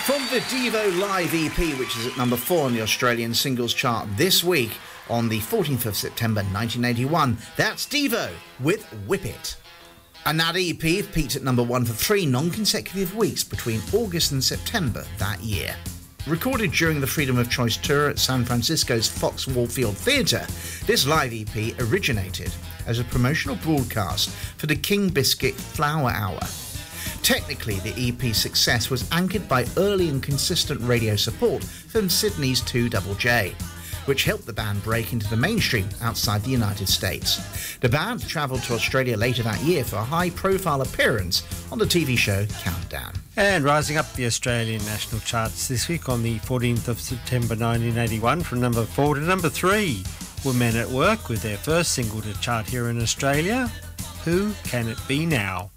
From the Devo Live EP, which is at number 4 on the Australian singles chart this week, on the 14th of September 1981, that's Devo with Whip It. And that EP peaked at number 1 for 3 non-consecutive weeks between August and September that year. Recorded during the Freedom of Choice tour at San Francisco's Fox Wallfield Theatre, this live EP originated as a promotional broadcast for the King Biscuit Flower Hour. Technically, the EP's success was anchored by early and consistent radio support from Sydney's 2JJ, which helped the band break into the mainstream outside the United States. The band travelled to Australia later that year for a high-profile appearance on the TV show Countdown. And rising up the Australian national charts this week on the 14th of September 1981 from number 4 to number 3 were Men at Work with their first single to chart here in Australia, Who Can It Be Now?